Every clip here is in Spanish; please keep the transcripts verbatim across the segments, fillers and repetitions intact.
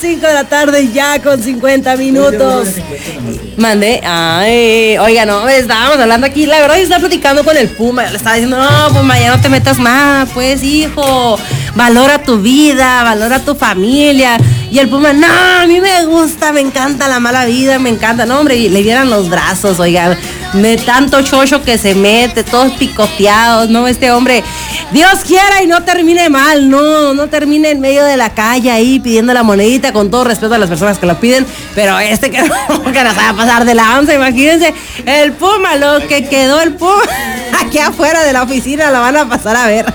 cinco de la tarde ya con cincuenta minutos. Mandé, ay, oiga, no, estábamos hablando aquí, la verdad yo estaba platicando con el Puma, le estaba diciendo, no, Puma, ya no te metas más, pues, hijo, valora tu vida, valora tu familia. Y el Puma, no, a mí me gusta, me encanta la mala vida, me encanta, no, hombre, y le dieran los brazos, oiga, de tanto chocho que se mete, todos picoteados, no, este hombre, Dios quiera y no termine mal, no, no termine en medio de la calle ahí pidiendo la monedita, con todo respeto a las personas que lo piden, pero este que no, que nos va a pasar de la once, imagínense, el Puma, lo que quedó el Puma, aquí afuera de la oficina lo van a pasar a ver,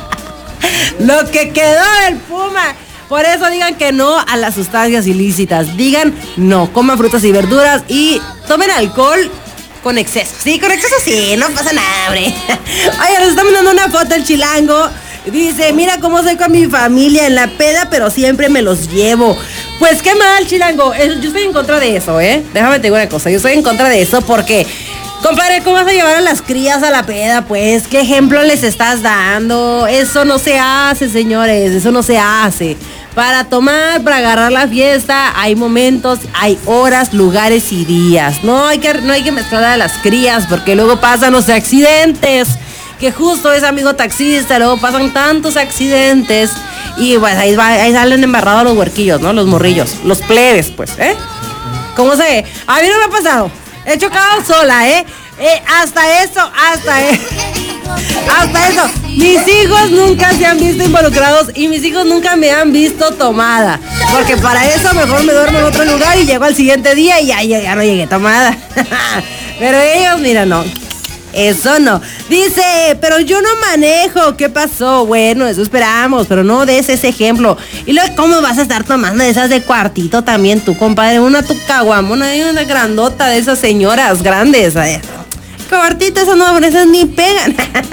lo que quedó el Puma. Por eso digan que no a las sustancias ilícitas, digan no, coman frutas y verduras y tomen alcohol con exceso. Sí, con exceso sí, no pasa nada, hombre. Oye, nos está mandando una foto el Chilango. Dice, mira cómo soy con mi familia en la peda, pero siempre me los llevo. Pues qué mal, Chilango. Yo estoy en contra de eso, ¿eh? Déjame te digo una cosa, yo estoy en contra de eso porque... Compadre, ¿cómo vas a llevar a las crías a la peda? Pues, ¿qué ejemplo les estás dando? Eso no se hace, señores, eso no se hace. Para tomar, para agarrar la fiesta, hay momentos, hay horas, lugares y días. No hay que, no hay que mezclar a las crías porque luego pasan los accidentes. Que justo es amigo taxista, luego pasan tantos accidentes y pues ahí, va, ahí salen embarrados los huerquillos, ¿no? Los morrillos, los plebes, pues, ¿eh? ¿Cómo se? A mí no me ha pasado. He chocado sola, ¿eh? eh hasta eso, hasta eso. Hasta eso. Mis hijos nunca se han visto involucrados y mis hijos nunca me han visto tomada. Porque para eso mejor me duermo en otro lugar y llego al siguiente día y ya, ya, ya no llegué tomada. Pero ellos, mira, no. Eso no. Dice, pero yo no manejo. ¿Qué pasó? Bueno, eso esperamos, pero no des ese ejemplo. Y luego, ¿cómo vas a estar tomando esas de cuartito también tú, compadre? Una tu caguamona y una grandota de esas señoras grandes. Cuartito, eso no, esas ni pegan.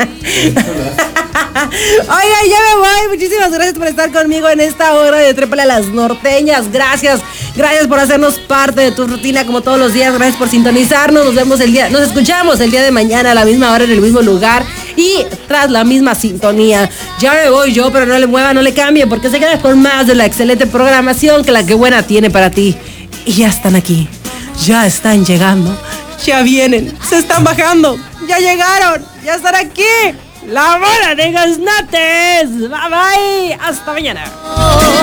Oiga, ya me voy. Muchísimas gracias por estar conmigo en esta hora de Trépale a las Norteñas. Gracias. Gracias por hacernos parte de tu rutina como todos los días. Gracias por sintonizarnos. Nos vemos el día, nos escuchamos el día de mañana a la misma hora en el mismo lugar y tras la misma sintonía. Ya me voy yo, pero no le mueva, no le cambie, porque se queda con más de la excelente programación que la que buena tiene para ti. Y ya están aquí. Ya están llegando. Ya vienen. Se están bajando. Ya llegaron. Ya están aquí. La bola de gaznates. Bye bye. Hasta mañana.